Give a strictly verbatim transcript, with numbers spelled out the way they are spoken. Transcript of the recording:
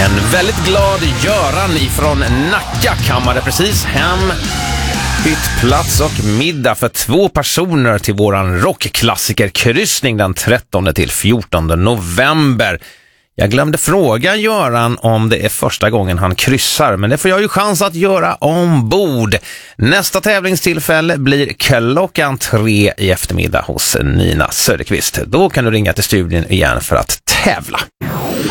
En väldigt glad Göran ifrån Nacka kammade precis hem hyttplats och middag för två personer till våran rockklassikerkryssning den trettonde till fjortonde november. Jag glömde fråga Göran om det är första gången han kryssar, men det får jag ju chans att göra ombord. Nästa tävlingstillfälle blir klockan tre i eftermiddag hos Nina Söderqvist. Då kan du ringa till studion igen för att tävla.